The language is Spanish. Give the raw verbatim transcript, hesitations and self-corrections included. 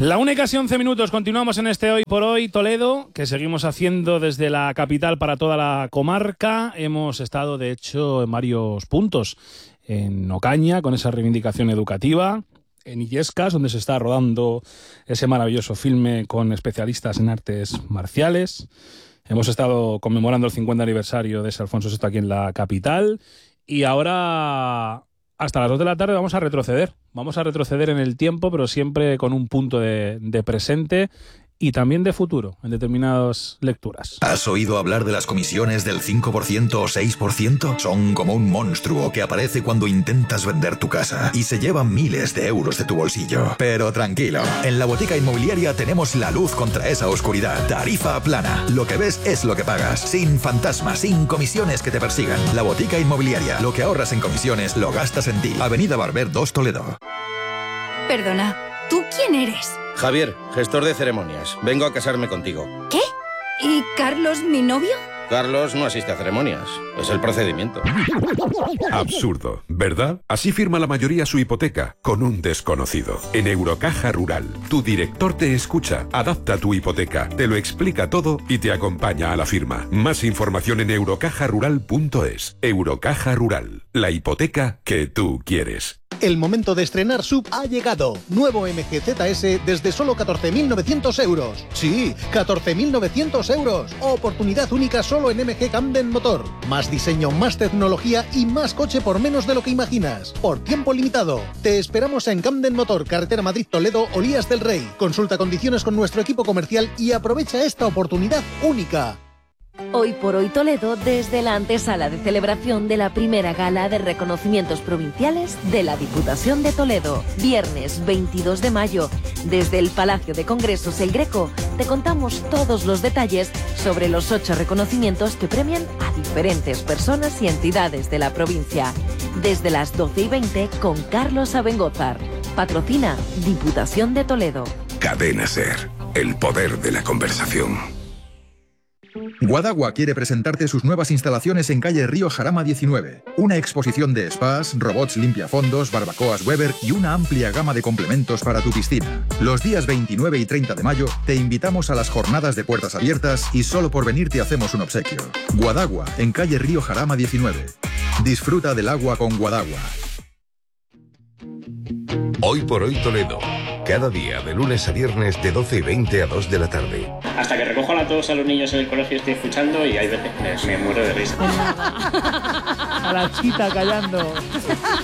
La una y casi once minutos, continuamos en este Hoy por Hoy Toledo, que seguimos haciendo desde la capital para toda la comarca. Hemos estado, de hecho, en varios puntos. En Ocaña, con esa reivindicación educativa. En Illescas, donde se está rodando ese maravilloso filme con especialistas en artes marciales. Hemos estado conmemorando el cincuenta aniversario de ese Alfonso sexto aquí en la capital. Y ahora, hasta las dos de la tarde, vamos a retroceder. Vamos a retroceder en el tiempo, pero siempre con un punto de, de presente y también de futuro en determinadas lecturas. ¿Has oído hablar de las comisiones del cinco por ciento o seis por ciento? Son como un monstruo que aparece cuando intentas vender tu casa y se llevan miles de euros de tu bolsillo. Pero tranquilo, en la Botica Inmobiliaria tenemos la luz contra esa oscuridad. Tarifa plana. Lo que ves es lo que pagas. Sin fantasmas, sin comisiones que te persigan. La Botica Inmobiliaria. Lo que ahorras en comisiones lo gastas en ti. Avenida Barber dos, Toledo. Perdona, ¿tú quién eres? Javier, gestor de ceremonias. Vengo a casarme contigo. ¿Qué? ¿Y Carlos, mi novio? Carlos no asiste a ceremonias. Es el procedimiento. Absurdo, ¿verdad? Así firma la mayoría su hipoteca, con un desconocido. En Eurocaja Rural, tu director te escucha, adapta tu hipoteca, te lo explica todo y te acompaña a la firma. Más información en eurocaja rural punto es. Eurocaja Rural, la hipoteca que tú quieres. El momento de estrenar S U V ha llegado. Nuevo M G Z S desde solo catorce mil novecientos euros. Sí, catorce mil novecientos euros. Oportunidad única solo en M G Camden Motor. Más diseño, más tecnología y más coche por menos de lo que imaginas. Por tiempo limitado. Te esperamos en Camden Motor, carretera Madrid-Toledo, Olías del Rey. Consulta condiciones con nuestro equipo comercial y aprovecha esta oportunidad única. Hoy por Hoy Toledo, desde la antesala de celebración de la primera gala de reconocimientos provinciales de la Diputación de Toledo. Viernes veintidós de mayo, desde el Palacio de Congresos El Greco, te contamos todos los detalles sobre los ocho reconocimientos que premian a diferentes personas y entidades de la provincia. Desde las doce y veinte con Carlos Abengózar. Patrocina Diputación de Toledo. Cadena Ser, el poder de la conversación. Guadagua quiere presentarte sus nuevas instalaciones en calle Río Jarama diecinueve. Una exposición de spas, robots limpiafondos, barbacoas Weber y una amplia gama de complementos para tu piscina. Los días veintinueve y treinta de mayo te invitamos a las jornadas de puertas abiertas y solo por venir te hacemos un obsequio. Guadagua, en calle Río Jarama diecinueve. Disfruta del agua con Guadagua. Hoy por Hoy Toledo. Cada día, de lunes a viernes, de doce y veinte a dos de la tarde. Hasta que recojan a todos a los niños en el colegio estoy escuchando y hay veces que me, me muero de risa. A la chita callando.